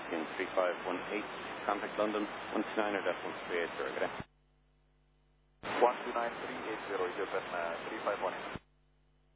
in 3518, contact London 129er decimal 380, good day. 129.380, Ethiopian 3518.